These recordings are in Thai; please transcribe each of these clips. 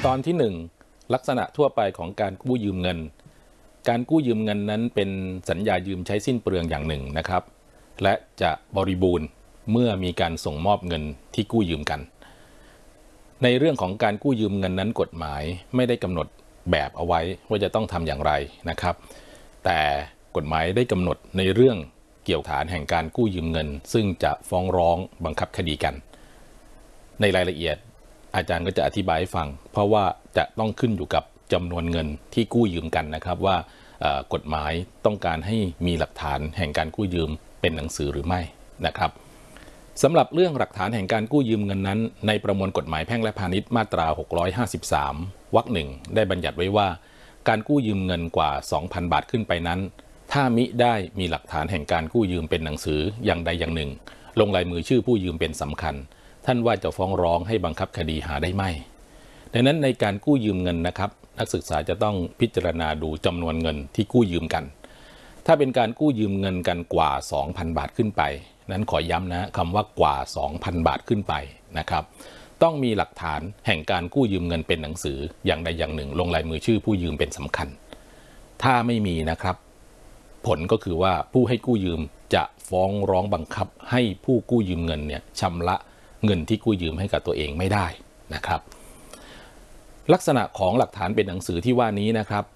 ตอนที่1ลักษณะทั่วไปของการกู้ยืมเงินการกู้ยืมเงินนั้นเป็นสัญญายืมใช้สิ้นเปลืองอย่างหนึ่งนะครับและจะบริบูรณ์เมื่อมีการส่งมอบเงินที่กู้ยืมกันในเรื่องของการกู้ยืมเงินนั้นกฎหมายไม่ได้กำหนดแบบเอาไว้ว่าจะต้องทำอย่างไรนะครับแต่กฎหมายได้กำหนดในเรื่องเกี่ยวฐานแห่งการกู้ยืมเงินซึ่งจะฟ้องร้องบังคับคดีกันในรายละเอียดอาจารย์ก็จะอธิบายให้ฟังเพราะว่าจะต้องขึ้นอยู่กับจำนวนเงินที่กู้ยืมกันนะครับว่ากฎหมายต้องการให้มีหลักฐานแห่งการกู้ยืมเป็นหนังสือหรือไม่นะครับสำหรับเรื่องหลักฐานแห่งการกู้ยืมเงินนั้นในประมวลกฎหมายแพ่งและพาณิชย์มาตรา653วรรค 1ได้บัญญัติไว้ว่าการกู้ยืมเงินกว่า 2,000 บาทขึ้นไปนั้นถ้ามิได้มีหลักฐานแห่งการกู้ยืมเป็นหนังสืออย่างใดอย่างหนึ่งลงลายมือชื่อผู้ยืมเป็นสำคัญท่านว่าจะฟ้องร้องให้บังคับคดีหาได้ไหมดังนั้นในการกู้ยืมเงินนะครับนักศึกษาจะต้องพิจารณาดูจำนวนเงินที่กู้ยืมกันถ้าเป็นการกู้ยืมเงินกันกว่า 2,000 บาทขึ้นไปนั้นขอย้ำนะคำว่ากว่า 2,000 บาทขึ้นไปนะครับต้องมีหลักฐานแห่งการกู้ยืมเงินเป็นหนังสืออย่างใดอย่างหนึ่งลงลายมือชื่อผู้ยืมเป็นสำคัญถ้าไม่มีนะครับผลก็คือว่าผู้ให้กู้ยืมจะฟ้องร้องบังคับให้ผู้กู้ยืมเงินเนี่ยชำระเงินที่กู้ยืมให้กับตัวเองไม่ได้นะครับลักษณะของหลักฐานเป็นหนังสือที่ว่านี้นะครับ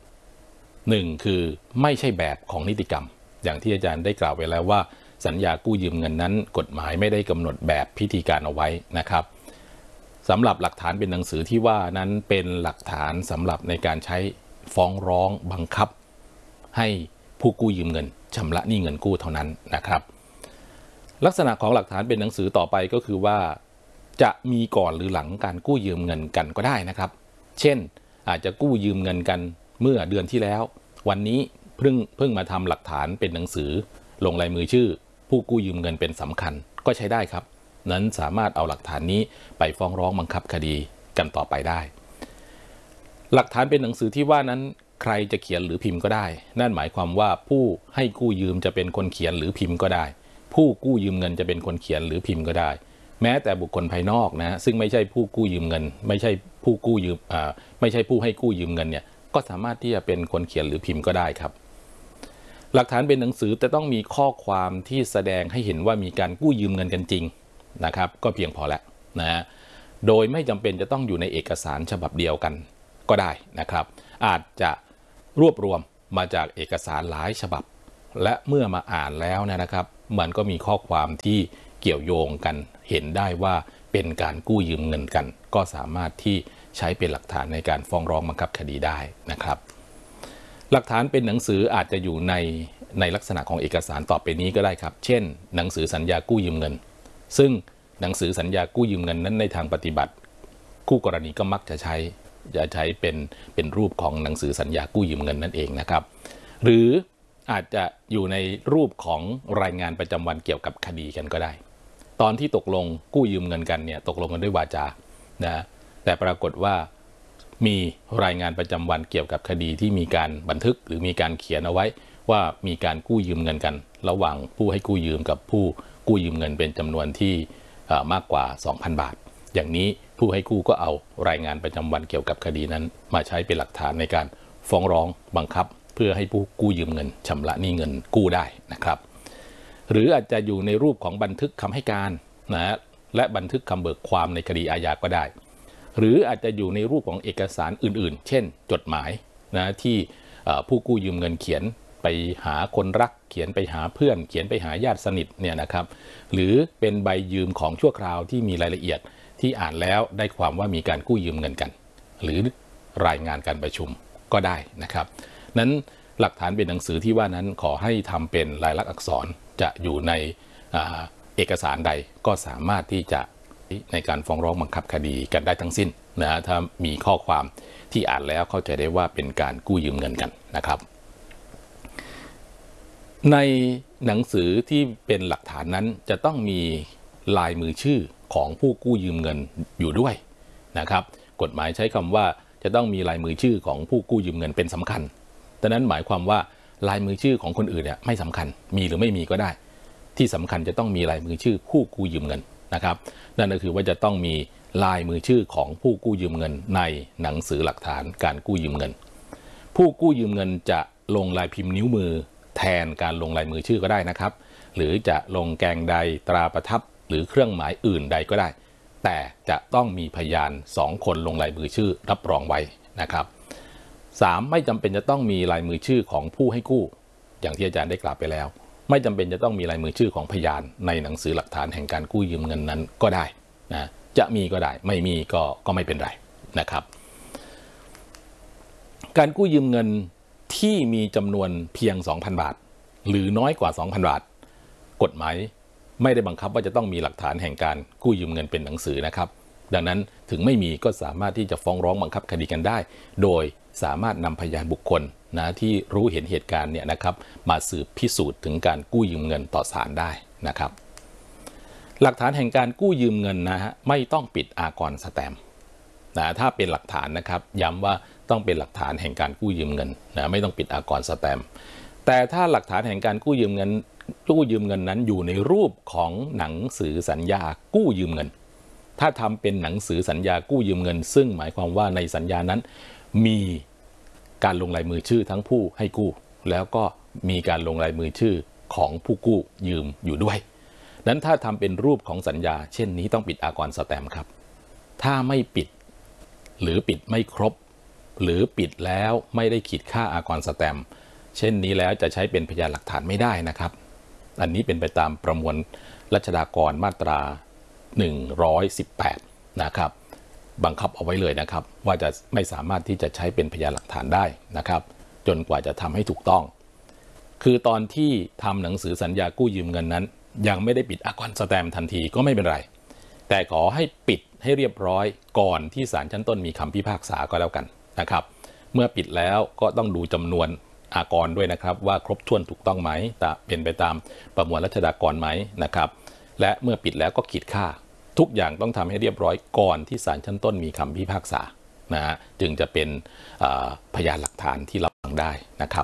1คือไม่ใช่แบบของนิติกรรมอย่างที่อาจารย์ได้กล่าวไว้แล้วว่าสัญญากู้ยืมเงินนั้นกฎหมายไม่ได้กำหนดแบบพิธีการเอาไว้นะครับสำหรับหลักฐานเป็นหนังสือที่ว่านั้นเป็นหลักฐานสำหรับในการใช้ฟ้องร้องบังคับให้ผู้กู้ยืมเงินชำระหนี้เงินกู้เท่านั้นนะครับลักษณะของหลักฐานเป็นหนังสือต่อไปก็คือว่าจะมีก่อนหรือหลังการกู้ยืมเงินกันก็ได้นะครับเช่นอาจจะกู้ยืมเงินกันเมื่อเดือนที่แล้ววันนี้เพิ่งมาทำหลักฐานเป็นหนังสือลงลายมือชื่อผู้กู้ยืมเงินเป็นสำคัญก็ใช้ได้ครับนั้นสามารถเอาหลักฐานนี้ไปฟ้องร้องบังคับคดีกันต่อไปได้หลักฐานเป็นหนังสือที่ว่านั้นใครจะเขียนหรือพิมพ์ก็ได้นั่นหมายความว่าผู้ให้กู้ยืมจะเป็นคนเขียนหรือพิมพ์ก็ได้ผู้กู้ยืมเงินจะเป็นคนเขียนหรือพิมพ์ก็ได้แม้แต่บุคคลภายนอกนะซึ่งไม่ใช่ผู้กู้ยืมเงินไม่ใช่ผู้กู้ยืมไม่ใช่ผู้ให้กู้ยืมเงินเนี่ยก็สามารถที่จะเป็นคนเขียนหรือพิมพ์ก็ได้ครับหลักฐานเป็นหนังสือจะต้องมีข้อความที่แสดงให้เห็นว่ามีการกู้ยืมเงินกันจริงนะครับก็เพียงพอแล้วนะโดยไม่จำเป็นจะต้องอยู่ในเอกสารฉบับเดียวกันก็ได้นะครับอาจจะรวบรวมมาจากเอกสารหลายฉบับและเมื่อมาอ่านแล้วนะครับมันก็มีข้อความที่เกี่ยวโยงกันเห็นได้ว่าเป็นการกู้ยืมเงินกันก็สามารถที่ใช้เป็นหลักฐานในการฟ้องร้องบังคับคดีได้นะครับหลักฐานเป็นหนังสืออาจจะอยู่ในลักษณะของเอกสารต่อไปนี้ก็ได้ครับเช่นหนังสือสัญญากู้ยืมเงินซึ่งหนังสือสัญญากู้ยืมเงินนั้นในทางปฏิบัติคู่กรณีก็มักจะใช้เป็นรูปของหนังสือสัญญากู้ยืมเงินนั่นเองนะครับหรืออาจจะอยู่ในรูปของรายงานประจำวันเกี่ยวกับคดีกันก็ได้ตอนที่ตกลงกู้ยืมเงินกันเนี่ยตกลงกันด้วยวาจานะแต่ปรากฏว่ามีรายงานประจำวันเกี่ยวกับคดีที่มีการบันทึกหรือมีการเขียนเอาไว้ว่ามีการกู้ยืมเงินกันระหว่างผู้ให้กู้ยืมกับผู้กู้ยืมเงินเป็นจำนวนที่มากกว่า 2,000 บาทอย่างนี้ผู้ให้กู้ก็เอารายงานประจำวันเกี่ยวกับคดีนั้นมาใช้เป็นหลักฐานในการฟ้องร้องบังคับเพื่อให้ผู้กู้ยืมเงินชำระหนี้เงินกู้ได้นะครับหรืออาจจะอยู่ในรูปของบันทึกคำให้การนะและบันทึกคำเบิกความในคดีอาญาก็ได้หรืออาจจะอยู่ในรูปของเอกสารอื่นๆเช่นจดหมายนะที่ผู้กู้ยืมเงินเขียนไปหาคนรักเขียนไปหาเพื่อนเขียนไปหาญาติสนิทเนี่ยนะครับหรือเป็นใบยืมของชั่วคราวที่มีรายละเอียดที่อ่านแล้วได้ความว่ามีการกู้ยืมเงินกันหรือรายงานการประชุมก็ได้นะครับนั้นหลักฐานเป็นหนังสือที่ว่านั้นขอให้ทำเป็นลายลักษณ์อักษรจะอยู่ในเอกสารใดก็สามารถที่จะในการฟ้องร้องบังคับคดีกันได้ทั้งสิ้นนะถ้ามีข้อความที่อ่านแล้วเข้าใจได้ว่าเป็นการกู้ยืมเงินกันนะครับในหนังสือที่เป็นหลักฐานนั้นจะต้องมีลายมือชื่อของผู้กู้ยืมเงินอยู่ด้วยนะครับกฎหมายใช้คำว่าจะต้องมีลายมือชื่อของผู้กู้ยืมเงินเป็นสำคัญดังนั้นหมายความว่าลายมือชื่อของคนอื่นเนี่ยไม่สำคัญมีหรือไม่มีก็ได้ที่สำคัญจะต้องมีลายมือชื่อผู้กู้ยืมเงินนะครับนั่นก็คือว่าจะต้องมีลายมือชื่อของผู้กู้ยืมเงินในหนังสือหลักฐานการกู้ยืมเงินผู้กู้ยืมเงินจะลงลายพิมพ์นิ้วมือแทนการลงลายมือชื่อก็ได้นะครับหรือจะลงแกงใดตราประทับหรือเครื่องหมายอื่นใดก็ได้แต่จะต้องมีพยาน2คนลงลายมือชื่อรับรองไว้นะครับ3ไม่จำเป็นจะต้องมีลายมือชื่อของผู้ให้กู้อย่างที่อาจารย์ได้กล่าวไปแล้วไม่จำเป็นจะต้องมีลายมือชื่อของพยานในหนังสือหลักฐานแห่งการกู้ยืมเงินนั้นก็ได้นะจะมีก็ได้ไม่มีก็ไม่เป็นไรนะครับการกู้ยืมเงินที่มีจำนวนเพียง 2,000 บาทหรือน้อยกว่า 2,000 บาทกฎหมายไม่ได้บังคับว่าจะต้องมีหลักฐานแห่งการกู้ยืมเงินเป็นหนังสือนะครับดังนั้นถึงไม่มีก็สามารถที่จะฟ้องร้องบังคับคดีกันได้โดยสามารถนำพยานบุคคลนะที่รู้เห็นเหตุการณ์เนี่ยนะครับมาสืบพิสูจน์ถึงการกู้ยืมเงินต่อศาลได้นะครับหลักฐานแห่งการกู้ยืมเงินนะฮะไม่ต้องปิดอากรสแตมป์นะถ้าเป็นหลักฐานนะครับย้ำว่าต้องเป็นหลักฐานแห่งการกู้ยืมเงินนะไม่ต้องปิดอากรสแตมป์แต่ถ้าหลักฐานแห่งการกู้ยืมเงินนั้นอยู่ในรูปของหนังสือสัญญากู้ยืมเงินถ้าทำเป็นหนังสือสัญญากู้ยืมเงินซึ่งหมายความว่าในสัญญานั้นมีการลงลายมือชื่อทั้งผู้ให้กู้แล้วก็มีการลงลายมือชื่อของผู้กู้ยืมอยู่ด้วยนั้นถ้าทำเป็นรูปของสัญญาเช่นนี้ต้องปิดอากรสแตมป์ครับถ้าไม่ปิดหรือปิดไม่ครบหรือปิดแล้วไม่ได้ขีดค่าอากรสแตมป์เช่นนี้แล้วจะใช้เป็นพยานหลักฐานไม่ได้นะครับอันนี้เป็นไปตามประมวลรัชดากรมาตรา118นะครับบังคับเอาไว้เลยนะครับว่าจะไม่สามารถที่จะใช้เป็นพยานหลักฐานได้นะครับจนกว่าจะทำให้ถูกต้องคือตอนที่ทำหนังสือสัญญากู้ยืมเงินนั้นยังไม่ได้ปิดอากรสแตมป์ทันทีก็ไม่เป็นไรแต่ขอให้ปิดให้เรียบร้อยก่อนที่ศาลชั้นต้นมีคำพิพากษาก็แล้วกันนะครับเมื่อปิดแล้วก็ต้องดูจำนวนอากรด้วยนะครับว่าครบถ้วนถูกต้องไหมแต่เป็นไปตามประมวลรัชดากรไหมนะครับและเมื่อปิดแล้วก็ขีดค่าทุกอย่างต้องทำให้เรียบร้อยก่อนที่ศาลชั้นต้นมีคำพิพากษานะฮะจึงจะเป็นพยานหลักฐานที่รับฟังได้นะครับ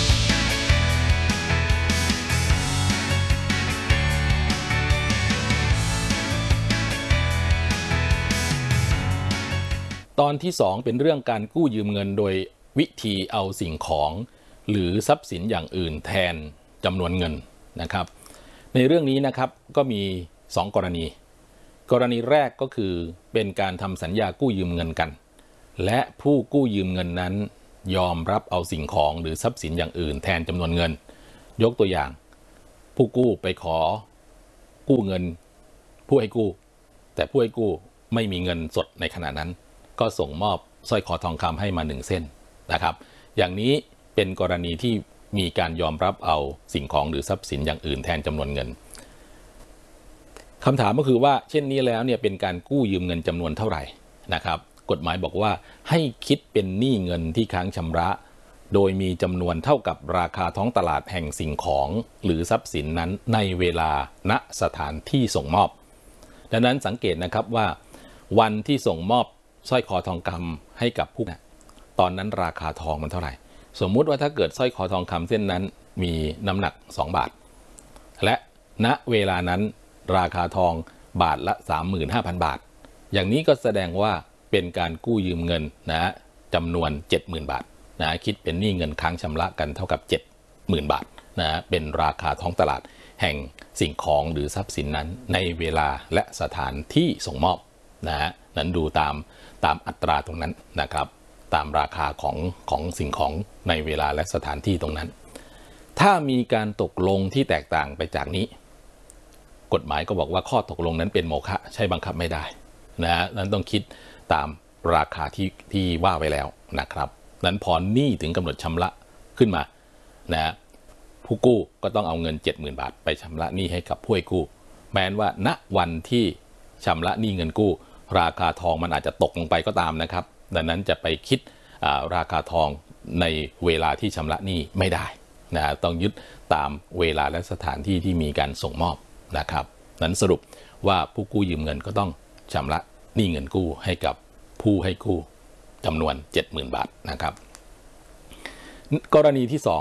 ตอนที่2เป็นเรื่องการกู้ยืมเงินโดยวิธีเอาสิ่งของหรือทรัพย์สินอย่างอื่นแทนจำนวนเงินนะครับในเรื่องนี้นะครับก็มี2กรณีแรกก็คือเป็นการทำสัญญากู้ยืมเงินกันและผู้กู้ยืมเงินนั้นยอมรับเอาสิ่งของหรือทรัพย์สินอย่างอื่นแทนจำนวนเงินยกตัวอย่างผู้กู้ไปขอกู้เงินผู้ให้กู้แต่ผู้ให้กู้ไม่มีเงินสดในขณะนั้นก็ส่งมอบสร้อยคอทองคำให้มา1 เส้นนะครับอย่างนี้เป็นกรณีที่มีการยอมรับเอาสิ่งของหรือทรัพย์สินอย่างอื่นแทนจำนวนเงินคำถามก็คือว่าเช่นนี้แล้วเนี่ยเป็นการกู้ยืมเงินจำนวนเท่าไหร่นะครับกฎหมายบอกว่าให้คิดเป็นหนี้เงินที่ค้างชำระโดยมีจำนวนเท่ากับราคาท้องตลาดแห่งสิ่งของหรือทรัพย์สินนั้นในเวลาณสถานที่ส่งมอบดังนั้นสังเกตนะครับว่าวันที่ส่งมอบสร้อยคอทองคำให้กับผู้ตอนนั้นราคาทองมันเท่าไหร่สมมุติว่าถ้าเกิดสร้อยคอทองคำเส้นนั้นมีน้ำหนัก2 บาทและณเวลานั้นราคาทองบาทละ 35,000 บาทอย่างนี้ก็แสดงว่าเป็นการกู้ยืมเงินนะจำนวน 70,000 บาทนะคิดเป็นหนี้เงินค้างชำระกันเท่ากับ 70,000 บาทนะเป็นราคาท้องตลาดแห่งสิ่งของหรือทรัพย์สินนั้นในเวลาและสถานที่ส่งมอบนะนั้นดูตามอัตราตรงนั้นนะครับตามราคาของสิ่งของในเวลาและสถานที่ตรงนั้นถ้ามีการตกลงที่แตกต่างไปจากนี้กฎหมายก็บอกว่าข้อตกลงนั้นเป็นโมฆะใช้บังคับไม่ได้นะนั้นต้องคิดตามราคาที่ว่าไว้แล้วนะครับนั้นพอหนี้ถึงกำหนดชำระขึ้นมานะผู้กู้ก็ต้องเอาเงิน 70,000 บาทไปชำระหนี้ให้กับผู้ให้กู้แม้ว่าณวันที่ชำระหนี้เงินกู้ราคาทองมันอาจจะตกลงไปก็ตามนะครับดังนั้นจะไปคิดราคาทองในเวลาที่ชำระหนี้ไม่ได้นะต้องยึดตามเวลาและสถานที่ที่มีการส่งมอบนะครับนั้นสรุปว่าผู้กู้ยืมเงินก็ต้องชำระหนี้เงินกู้ให้กับผู้ให้กู้จำนวน 70,000 บาทนะครับกรณีที่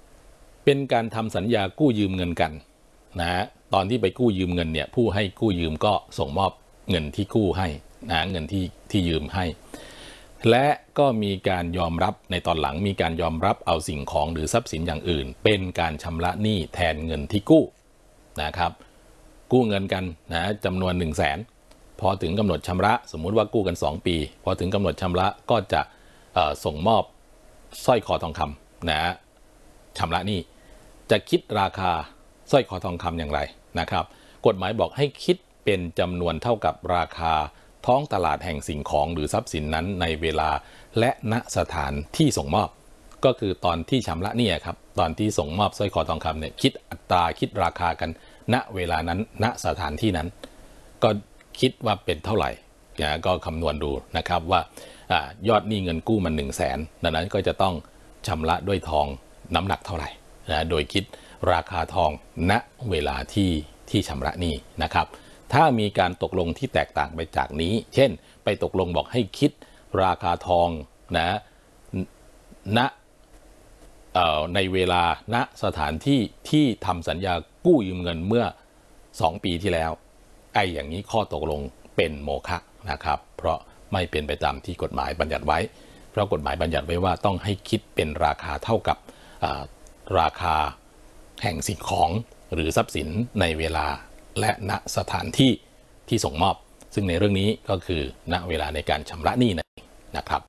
2เป็นการทำสัญญากู้ยืมเงินกันนะตอนที่ไปกู้ยืมเงินเนี่ยผู้ให้กู้ยืมก็ส่งมอบเงินที่กู้ให้นะเงินที่ยืมให้และก็มีการยอมรับในตอนหลังมีการยอมรับเอาสิ่งของหรือทรัพย์สินอย่างอื่นเป็นการชำระหนี้แทนเงินที่กู้นะครับกู้เงินกันนะจำนวน 100,000 พอถึงกำหนดชำระสมมุติว่ากู้กัน2 ปีพอถึงกำหนดชำระก็จะส่งมอบสร้อยคอทองคำนะชำระหนี้จะคิดราคาสร้อยคอทองคำอย่างไรนะครับกฎหมายบอกให้คิดเป็นจำนวนเท่ากับราคาท้องตลาดแห่งสิ่งของหรือทรัพย์สินนั้นในเวลาและณสถานที่ส่งมอบก็คือตอนที่ชำระหนี้ครับตอนที่ส่งมอบสร้อยคอทองคำเนี่ยคิดอัตราคิดราคากันณเวลานั้นณสถานที่นั้นก็คิดว่าเป็นเท่าไหร่ก็คำนวณดูนะครับว่ายอดหนี้เงินกู้มัน 100,000 ดังนั้นก็จะต้องชำระด้วยทองน้ำหนักเท่าไหร่นะโดยคิดราคาทองณเวลาที่ชำระหนี้นะครับถ้ามีการตกลงที่แตกต่างไปจากนี้เช่นไปตกลงบอกให้คิดราคาทองนะณในเวลาณสถานที่ที่ทำสัญญากู้ยืมเงินเมื่อ2 ปีที่แล้วอย่างนี้ข้อตกลงเป็นโมฆะนะครับเพราะไม่เป็นไปตามที่กฎหมายบัญญัติไว้เพราะกฎหมายบัญญัติไว้ว่าต้องให้คิดเป็นราคาเท่ากับราคาแห่งสิ่งของหรือทรัพย์สินในเวลาและณสถานที่ที่ส่งมอบซึ่งในเรื่องนี้ก็คือณเวลาในการชำระหนี้นะครับ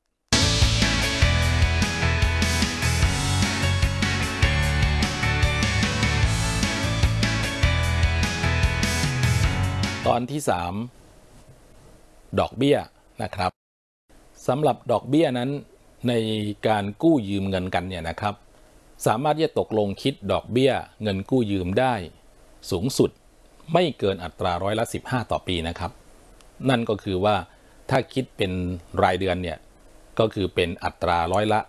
ตอนที่3ดอกเบี้ยนะครับสำหรับดอกเบี้ยนั้นในการกู้ยืมเงินกันเนี่ยนะครับสามารถที่จะตกลงคิดดอกเบี้ยเงินกู้ยืมได้สูงสุดไม่เกินอัตรา15%ต่อปีนะครับนั่นก็คือว่าถ้าคิดเป็นรายเดือนเนี่ยก็คือเป็นอัตรา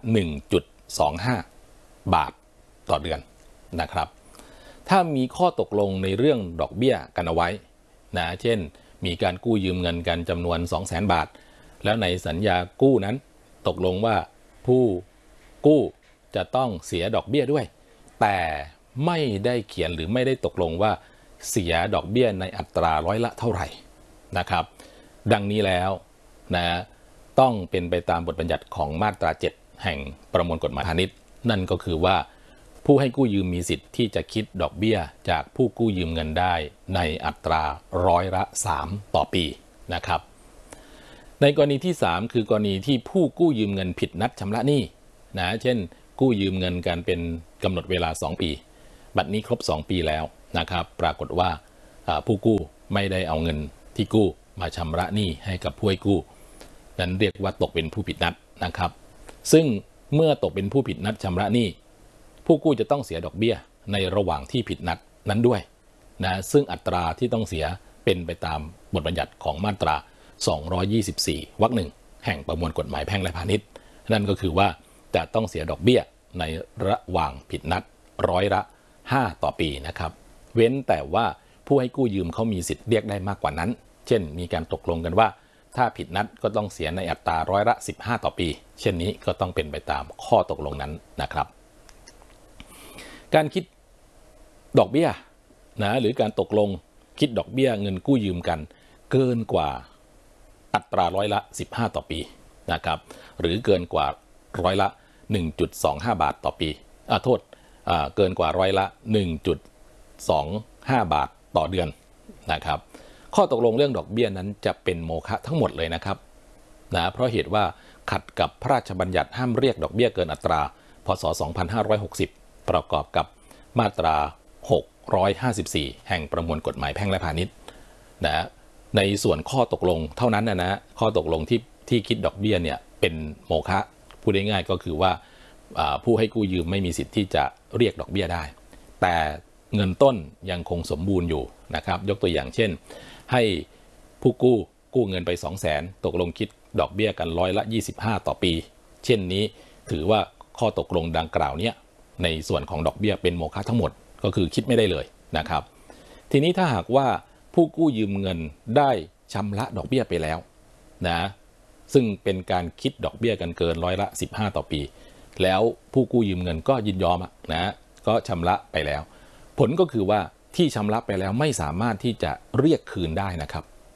1.25 บาทต่อเดือนนะครับถ้ามีข้อตกลงในเรื่องดอกเบี้ยกันเอาไว้นะเช่นมีการกู้ยืมเงินกันจำนวน 200,000 บาทแล้วในสัญญากู้นั้นตกลงว่าผู้กู้จะต้องเสียดอกเบี้ยด้วยแต่ไม่ได้เขียนหรือไม่ได้ตกลงว่าเสียดอกเบี้ยในอัตราร้อยละเท่าไหร่นะครับดังนี้แล้วนะต้องเป็นไปตามบทบัญญัติของมาตรา 7 แห่งประมวลกฎหมายพาณิชย์นั่นก็คือว่าผู้ให้กู้ยืมมีสิทธิ์ที่จะคิดดอกเบี้ยจากผู้กู้ยืมเงินได้ในอัตรา3%ต่อปีนะครับในกรณีที่3คือกรณีที่ผู้กู้ยืมเงินผิดนัดชำระหนี้นะเช่นกู้ยืมเงินกันเป็นกำหนดเวลา2 ปีบัดนี้ครบ2 ปีแล้วนะครับปรากฏว่าผู้กู้ไม่ได้เอาเงินที่กู้มาชำระหนี้ให้กับผู้ให้กู้นั้นเรียกว่าตกเป็นผู้ผิดนัดนะครับซึ่งเมื่อตกเป็นผู้ผิดนัดชำระหนี้ผู้กู้จะต้องเสียดอกเบี้ยในระหว่างที่ผิดนัดนั้นด้วยนะซึ่งอัตราที่ต้องเสียเป็นไปตามบทบัญญัติของมาตรา224 วรรค 1แห่งประมวลกฎหมายแพ่งและพาณิชย์นั่นก็คือว่าจะต้องเสียดอกเบี้ยในระหว่างผิดนัด5%ต่อปีนะครับเว้นแต่ว่าผู้ให้กู้ยืมเขามีสิทธิ์เรียกได้มากกว่านั้นเช่นมีการตกลงกันว่าถ้าผิดนัดก็ต้องเสียในอัตรา15%ต่อปีเช่นนี้ก็ต้องเป็นไปตามข้อตกลงนั้นนะครับการคิดดอกเบี้ยนะหรือการตกลงคิดดอกเบี้ยเงินกู้ยืมกันเกินกว่าอัตรา15%ต่อปีนะครับหรือเกินกว่า1.25 บาทต่อปีโทษเกินกว่า1.25 บาทต่อเดือนนะครับข้อตกลงเรื่องดอกเบี้ยนั้นจะเป็นโมฆะทั้งหมดเลยนะครับนะเพราะเหตุว่าขัดกับพระราชบัญญัติห้ามเรียกดอกเบี้ยเกินอัตราพ.ศ. 2560ประกอบกับมาตรา654แห่งประมวลกฎหมายแพ่งและพาณิชย์นะในส่วนข้อตกลงเท่านั้นนะข้อตกลงที่คิดดอกเบี้ยเนี่ยเป็นโมฆะพูดง่ายๆก็คือว่าผู้ให้กู้ยืมไม่มีสิทธิ์ที่จะเรียกดอกเบี้ยได้แต่เงินต้นยังคงสมบูรณ์อยู่นะครับยกตัวอย่างเช่นให้ผู้กู้เงินไป 200,000 ตกลงคิดดอกเบี้ยกัน25%ต่อปีเช่นนี้ถือว่าข้อตกลงดังกล่าวนี้ในส่วนของดอกเบี้ยเป็นโมฆะทั้งหมดก็คือคิดไม่ได้เลยนะครับทีนี้ถ้าหากว่าผู้กู้ยืมเงินได้ชำระดอกเบี้ยไปแล้วนะซึ่งเป็นการคิดดอกเบี้ยกันเกิน15%ต่อปีแล้วผู้กู้ยืมเงินก็ยินยอมนะก็ชำระไปแล้วผลก็คือว่าที่ชำระไปแล้วไม่สามารถที่จะเรียกคืนได้นะครับ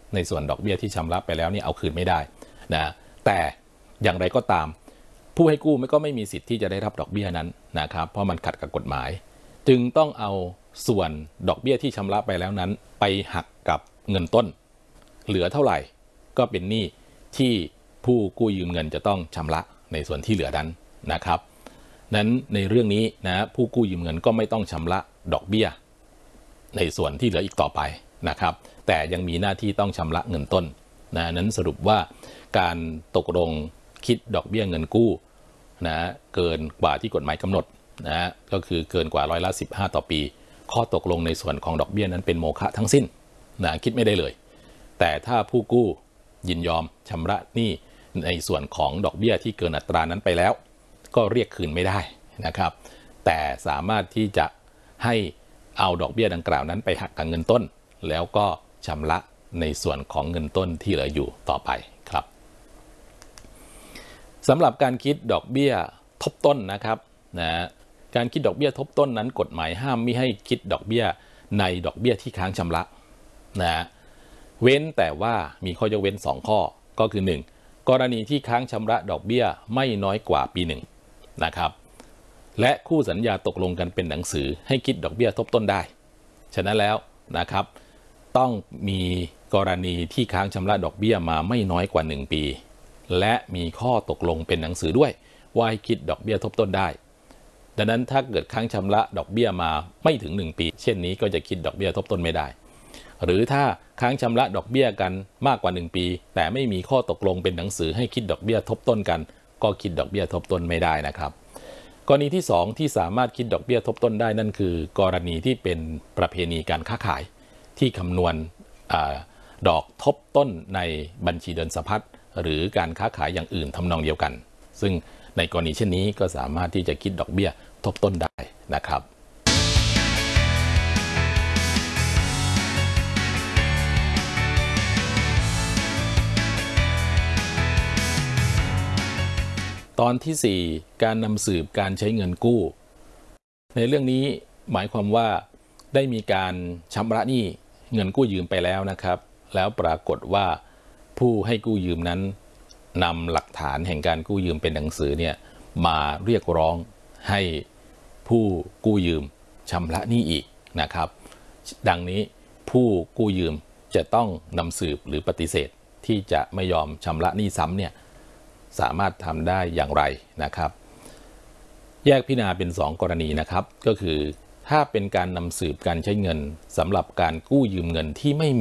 ในส่วนดอกเบี้ยที่ชำระไปแล้วนี่เอาคืนไม่ได้นะแต่อย่างไรก็ตามผู้ให้กู้ก็ไม่มีสิทธิ์ที่จะได้รับดอกเบี้ยนั้นนะครับเพราะมันขัดกับกฎหมายจึงต้องเอาส่วนดอกเบี้ยที่ชำระไปแล้วนั้นไปหักกับเงินต้นเหลือเท่าไหร่ก็เป็นหนี้ที่ผู้กู้ยืมเงินจะต้องชำระในส่วนที่เหลือนั้นนะครับนั้นในเรื่องนี้นะผู้กู้ยืมเงินก็ไม่ต้องชำระดอกเบี้ยในส่วนที่เหลืออีกต่อไปนะครับแต่ยังมีหน้าที่ต้องชำระเงินต้นนะนั้นสรุปว่าการตกลงคิดดอกเบี้ยเงินกู้นะเกินกว่าที่กฎหมายกำหนดนะก็คือเกินกว่า15%ต่อปีข้อตกลงในส่วนของดอกเบี้ยนั้นเป็นโมฆะทั้งสิ้นนะคิดไม่ได้เลยแต่ถ้าผู้กู้ยินยอมชำระหนี้ในส่วนของดอกเบี้ยที่เกินอัตรานั้นไปแล้วก็เรียกคืนไม่ได้นะครับแต่สามารถที่จะให้เอาดอกเบี้ยดังกล่าวนั้นไปหักกับเงินต้นแล้วก็ชำระในส่วนของเงินต้นที่เหลืออยู่ต่อไปครับสำหรับการคิดดอกเบี้ยทบต้นนะครับนะการคิดดอกเบี้ยทบต้นนั้นกฎหมายห้ามไม่ให้คิดดอกเบี้ยในดอกเบี้ยที่ค้างชำระนะเว้นแต่ว่ามีข้อยกเว้น2ข้อก็คือ1กรณีที่ค้างชำระดอกเบี้ยไม่น้อยกว่าปี1นะครับและคู่สัญญาตกลงกันเป็นหนังสือให้คิดดอกเบี้ยทบต้นได้ฉะนั้นแล้วนะครับต้องมีกรณีที่ค้างชำระดอกเบี้ยมาไม่น้อยกว่า1ปีและมีข้อตกลงเป็นหนังสือด้วยว่าให้คิดดอกเบี้ยทบต้นได้ดังนั้นถ้าเกิดค้างชำระดอกเบี้ยมาไม่ถึง1ปีเช่นนี้ก็จะคิดดอกเบี้ยทบต้นไม่ได้หรือถ้าค้างชำระดอกเบี้ยกันมากกว่า1ปีแต่ไม่มีข้อตกลงเป็นหนังสือให้คิดดอกเบี้ยทบต้นกันก็คิดดอกเบี้ยทบต้นไม่ได้นะครับกรณีที่2ที่สามารถคิดดอกเบี้ยทบต้นได้นั่นคือกรณีที่เป็นประเพณีการค้าขายที่คำนวณดอกทบต้นในบัญชีเดินสะพัดหรือการค้าขายอย่างอื่นทำนองเดียวกันซึ่งในกรณีเช่นนี้ก็สามารถที่จะคิดดอกเบี้ยทบต้นได้นะครับตอนที่4การนำสืบการใช้เงินกู้ในเรื่องนี้หมายความว่าได้มีการชำระหนี้เงินกู้ยืมไปแล้วนะครับแล้วปรากฏว่าผู้ให้กู้ยืมนั้นนำหลักฐานแห่งการกู้ยืมเป็นหนังสือเนี่ยมาเรียกร้องให้ผู้กู้ยืมชำระหนี้อีกนะครับดังนี้ผู้กู้ยืมจะต้องนำสืบหรือปฏิเสธที่จะไม่ยอมชำระหนี้ซ้ำเนี่ยสามารถทำได้อย่างไรนะครับแยกพิจารณาเป็น2กรณีนะครับก็คือถ้าเป็นการนำสืบการใช้เงินสำหรับการกู้ยืมเงินที่ไม่